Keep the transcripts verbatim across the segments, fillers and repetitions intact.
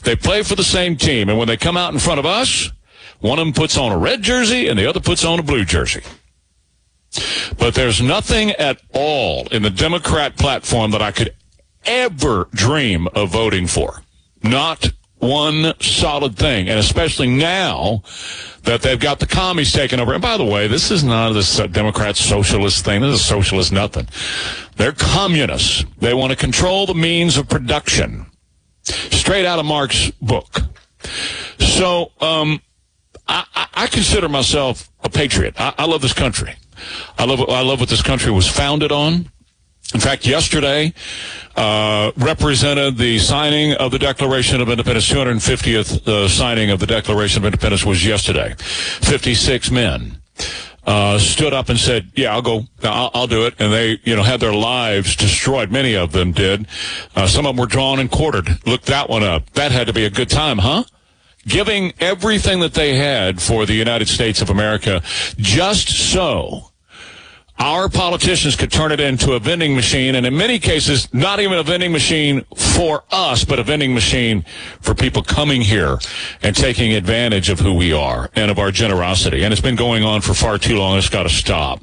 They play for the same team, and when they come out in front of us, one of them puts on a red jersey and the other puts on a blue jersey. But there's nothing at all in the Democrat platform that I could ever dream of voting for. Not one solid thing, and especially now that they've got the commies taken over. And by the way, this is not this uh, Democrat socialist thing. This is socialist nothing. They're communists. They want to control the means of production. Straight out of Marx's book. So um, I, I, I consider myself a patriot. I, I love this country. I love, I love what this country was founded on. In fact, yesterday uh, represented the signing of the Declaration of Independence. two hundred fiftieth uh, signing of the Declaration of Independence was yesterday. fifty-six men uh, stood up and said, yeah, I'll go, I'll, I'll do it. And they, you know, had their lives destroyed. Many of them did. Uh, some of them were drawn and quartered. Look that one up. That had to be a good time, huh? Giving everything that they had for the United States of America just so our politicians could turn it into a vending machine, and in many cases, not even a vending machine for us, but a vending machine for people coming here and taking advantage of who we are and of our generosity. And it's been going on for far too long. It's got to stop.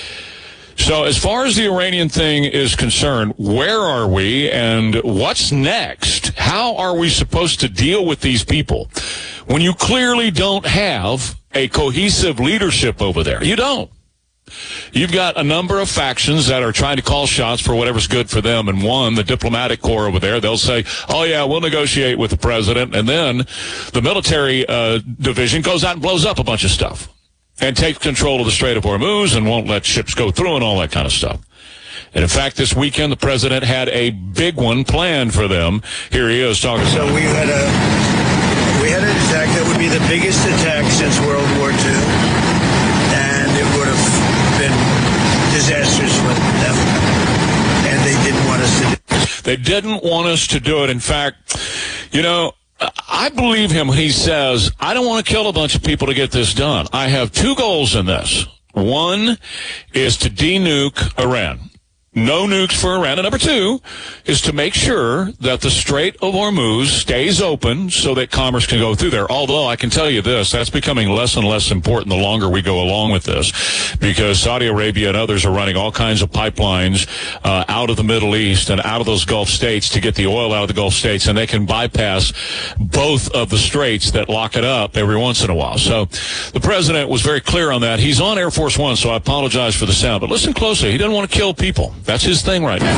So as far as the Iranian thing is concerned, where are we and what's next? How are we supposed to deal with these people when you clearly don't have a cohesive leadership over there? You don't. You've got a number of factions that are trying to call shots for whatever's good for them. And one, the diplomatic corps over there, they'll say, oh, yeah, we'll negotiate with the president. And then the military uh, division goes out and blows up a bunch of stuff and takes control of the Strait of Hormuz and won't let ships go through and all that kind of stuff. And, in fact, this weekend the president had a big one planned for them. Here he is talking. So we had a we had an attack that would be the biggest attack since World War Two. And it would have been disastrous for them, and they didn't want us to do it. They didn't want us to do it. In fact, you know, I believe him when he says, I don't want to kill a bunch of people to get this done. I have two goals in this. One is to de-nuke Iran. No nukes for Iran. And number two is to make sure that the Strait of Hormuz stays open so that commerce can go through there. Although I can tell you this, that's becoming less and less important the longer we go along with this, because Saudi Arabia and others are running all kinds of pipelines uh, out of the Middle East and out of those Gulf states to get the oil out of the Gulf states, and they can bypass both of the straits that lock it up every once in a while. So the president was very clear on that. He's on Air Force One, so I apologize for the sound, but listen closely. He doesn't want to kill people. That's his thing right now.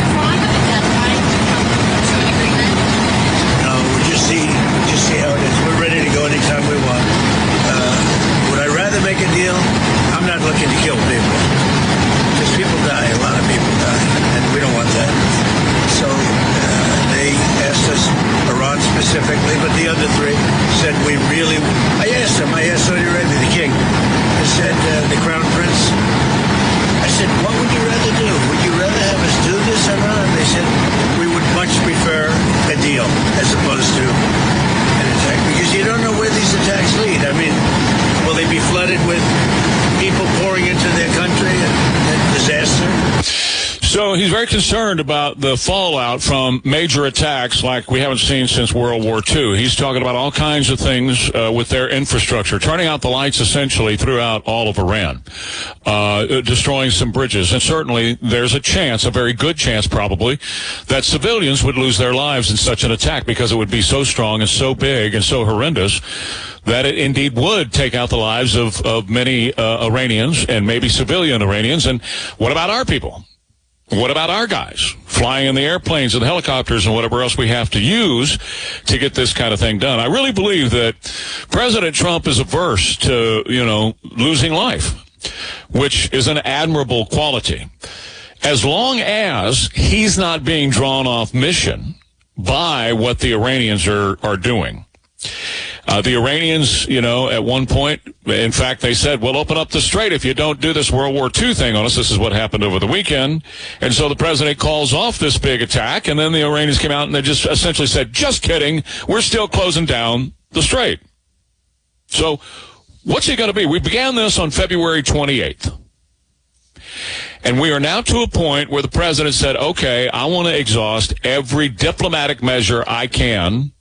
No, we just see, just see how it is. We're ready to go anytime we want. Uh, would I rather make a deal? I'm not looking to kill people. Because people die, a lot of people die, and we don't want that. So uh, they asked us, Iran specifically, but the other three said we really, I asked them, I asked Saudi Arabia, the king, I said, uh, the crown prince, I said, what would you rather do? Would you rather have us do this or not? They said, we would much prefer a deal as opposed to an attack, because you don't know where these attacks lead. I mean, will they be flooded with people pouring into their country and, and disaster? So he's very concerned about the fallout from major attacks like we haven't seen since World War Two. He's talking about all kinds of things uh, with their infrastructure, turning out the lights essentially throughout all of Iran, uh, destroying some bridges. And certainly there's a chance, a very good chance probably, that civilians would lose their lives in such an attack because it would be so strong and so big and so horrendous that it indeed would take out the lives of, of many uh, Iranians and maybe civilian Iranians. And what about our people? What about our guys flying in the airplanes and the helicopters and whatever else we have to use to get this kind of thing done? I really believe that President Trump is averse to, you know, losing life, which is an admirable quality. As long as he's not being drawn off mission by what the Iranians are, are doing. Uh, the Iranians, you know, at one point, in fact, they said, we'll open up the strait if you don't do this World War Two thing on us. This is what happened over the weekend. And so the president calls off this big attack, and then the Iranians came out and they just essentially said, just kidding, we're still closing down the strait. So what's it going to be? We began this on February twenty-eighth. And we are now to a point where the president said, okay, I want to exhaust every diplomatic measure I can